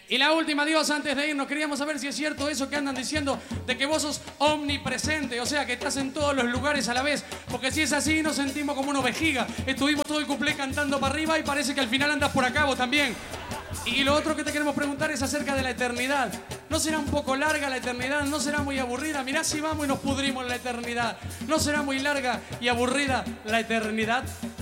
Y la última, Dios, antes de irnos, queríamos saber si es cierto eso que andan diciendo de que vos sos omnipresente, o sea, que estás en todos los lugares a la vez. Porque si es así, nos sentimos como una vejiga. Estuvimos todo el cuplé cantando para arriba y parece que al final andas por acá vos también. Y lo otro que te queremos preguntar es acerca de la eternidad. ¿No será un poco larga la eternidad? ¿No será muy aburrida? Mirá si vamos y nos pudrimos en la eternidad. ¿No será muy larga y aburrida la eternidad?